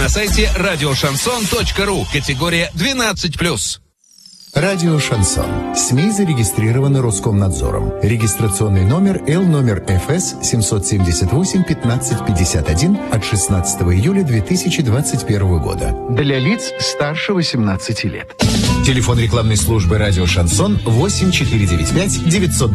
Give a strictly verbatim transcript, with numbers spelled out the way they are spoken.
На сайте радиошансон точка ру. Категория двенадцать плюс. Радио «Шансон». СМИ зарегистрированы Роскомнадзором. Регистрационный номер Л номер Ф С семьсот семьдесят восемь пятнадцать пятьдесят один от шестнадцатого июля две тысячи двадцать первого года. Для лиц старше восемнадцати лет. Телефон рекламной службы «Радио Шансон» восемь четыре девять пять девятьсот